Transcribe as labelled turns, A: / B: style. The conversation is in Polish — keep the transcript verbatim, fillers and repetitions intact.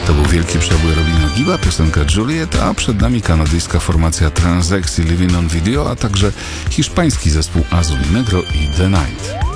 A: To był wielki przebój Robina Giba, piosenka Juliet, a przed nami kanadyjska formacja Transexy Living on Video, a także hiszpański zespół Azul Negro i The Night.